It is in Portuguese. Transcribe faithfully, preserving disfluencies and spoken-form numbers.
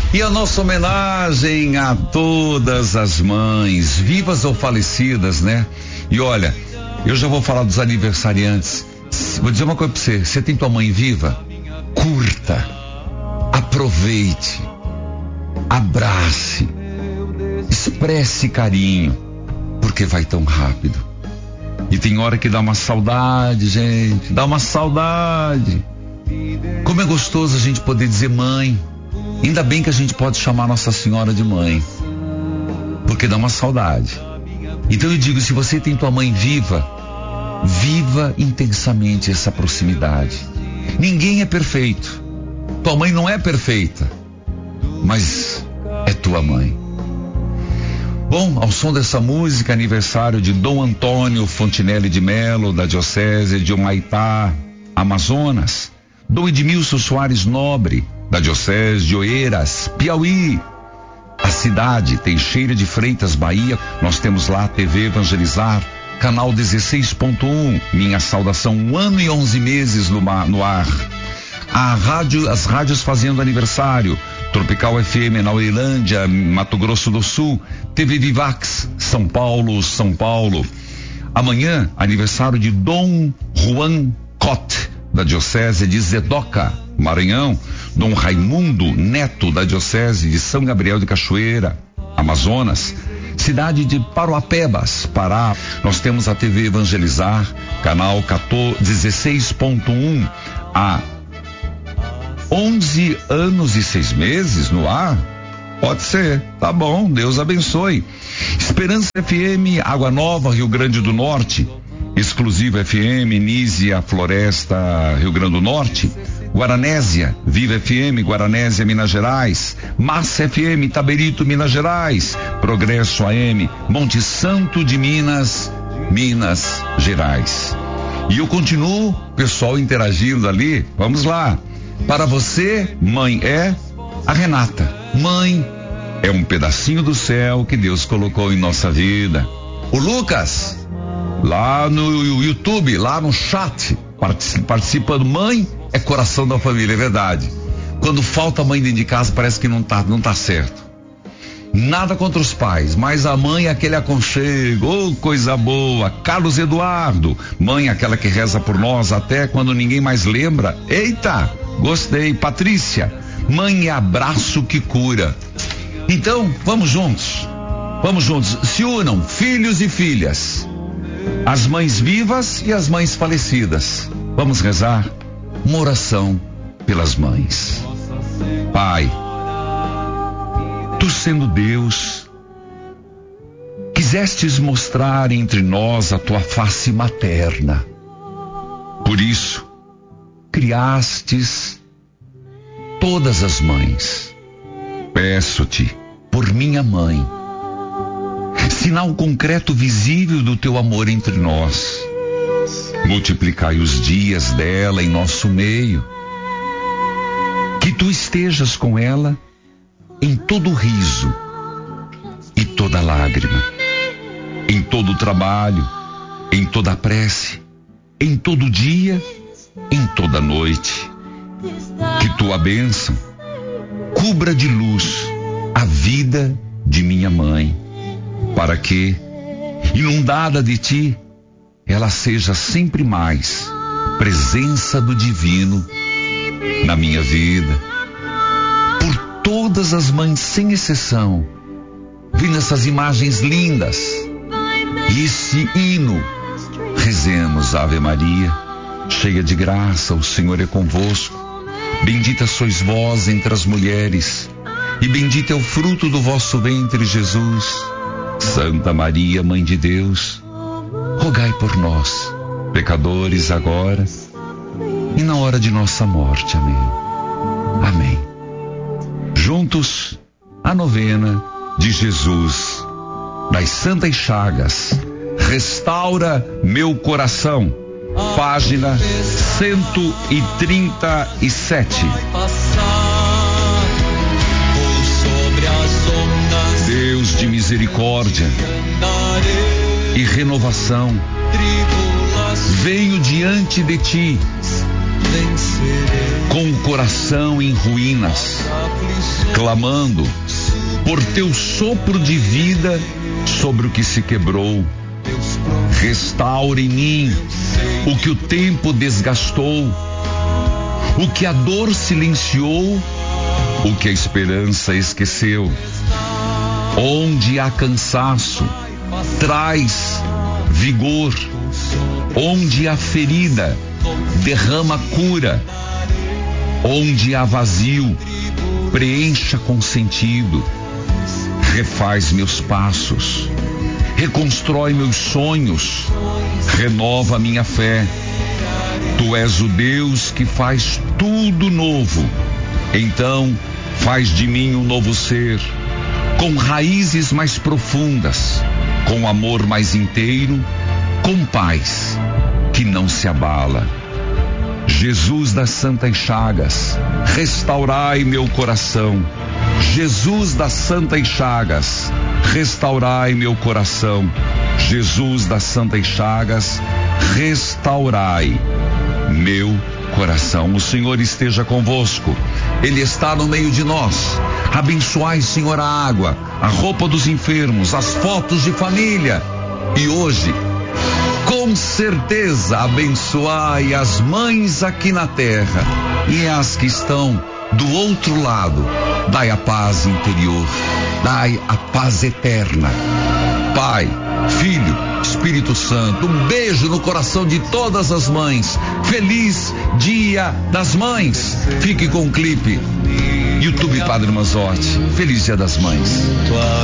E a nossa homenagem a todas as mães, vivas ou falecidas, né? E olha, eu já vou falar dos aniversariantes. Vou dizer uma coisa pra você, você tem tua mãe viva? Curta, aproveite, abrace, expresse carinho, porque vai tão rápido. E tem hora que dá uma saudade, gente, dá uma saudade. Como é gostoso a gente poder dizer mãe. Ainda bem que a gente pode chamar Nossa Senhora de mãe, porque dá uma saudade. Então eu digo, se você tem tua mãe viva, viva intensamente essa proximidade. Ninguém é perfeito. Tua mãe não é perfeita, mas é tua mãe. Bom, ao som dessa música, aniversário de Dom Antônio Fontinelli de Melo, da Diocese de Humaitá, Amazonas. Dom Edmilson Soares Nobre, da Diocese de Oeiras, Piauí. A cidade, Teixeira de Freitas, Bahia. Nós temos lá a T V Evangelizar, canal dezesseis ponto um. Minha saudação, um ano e onze meses no, no ar. A rádio, as rádios fazendo aniversário. Tropical F M na Uilândia, Mato Grosso do Sul. T V Vivax, São Paulo, São Paulo. Amanhã, aniversário de Dom Juan Cote, da Diocese de Zedoca, Maranhão. Dom Raimundo Neto, da Diocese de São Gabriel de Cachoeira, Amazonas. Cidade de Paroapebas, Pará. Nós temos a T V Evangelizar, canal dezesseis ponto um. Há onze anos e seis meses no ar? Pode ser, tá bom, Deus abençoe. Esperança F M, Água Nova, Rio Grande do Norte. Exclusivo F M, Nísia, Floresta, Rio Grande do Norte. Guaranésia, Viva F M, Guaranésia, Minas Gerais. Massa F M, Taberito, Minas Gerais. Progresso A M, Monte Santo de Minas, Minas Gerais. E eu continuo, pessoal interagindo ali, vamos lá. Para você, mãe é a Renata. Mãe é um pedacinho do céu que Deus colocou em nossa vida. O Lucas, lá no YouTube, lá no chat, participando. Mãe é coração da família, é verdade. Quando falta mãe dentro de casa, parece que não tá, não tá certo. Nada contra os pais, mas a mãe é aquele aconchego, oh, coisa boa. Carlos Eduardo, mãe é aquela que reza por nós até quando ninguém mais lembra. Eita, gostei. Patrícia, mãe é abraço que cura. Então, vamos juntos, vamos juntos, se unam, filhos e filhas, as mães vivas e as mães falecidas. Vamos rezar uma oração pelas mães. Pai, Tu sendo Deus, quisestes mostrar entre nós a Tua face materna. Por isso, criastes todas as mães. Peço-te, por minha mãe, sinal concreto visível do Teu amor entre nós, multiplicai os dias dela em nosso meio. Que Tu estejas com ela em todo riso e toda lágrima, em todo trabalho, em toda prece, em todo dia, em toda noite. Que Tua bênção cubra de luz a vida de minha mãe, para que, inundada de Ti, ela seja sempre mais presença do divino na minha vida. Por todas as mães, sem exceção, vendo essas imagens lindas e esse hino, rezemos Ave Maria, cheia de graça, o Senhor é convosco. Bendita sois vós entre as mulheres, e bendito é o fruto do vosso ventre, Jesus. Santa Maria, Mãe de Deus, rogai por nós, pecadores, agora e na hora de nossa morte. Amém. Amém. Juntos, a novena de Jesus das Santas Chagas. Restaura meu coração. Página cento e trinta e sete. Deus de misericórdia e renovação, venho diante de Ti com o coração em ruínas, clamando por teu sopro de vida sobre o que se quebrou. Restaura em mim o que o tempo desgastou, o que a dor silenciou, o que a esperança esqueceu. Onde há cansaço, traz vigor. Onde há ferida, derrama cura. Onde há vazio, preencha com sentido. Refaz meus passos, reconstrói meus sonhos, renova minha fé. Tu és o Deus que faz tudo novo. Então, faz de mim um novo ser, com raízes mais profundas, com amor mais inteiro, com paz que não se abala. Jesus das Santas Chagas, restaurai meu coração. Jesus das Santas Chagas, restaurai meu coração. Jesus das Santas Chagas, restaurai meu coração. O Senhor esteja convosco, Ele está no meio de nós. Abençoai, Senhor, a água, a roupa dos enfermos, as fotos de família. E hoje, com certeza, abençoai as mães aqui na terra e as que estão do outro lado. Dai a paz interior, dai a paz eterna. Pai, Filho, Espírito Santo, um beijo no coração de todas as mães. Feliz Dia das Mães. Fique com o clipe YouTube Padre Manzotti. Feliz Dia das Mães.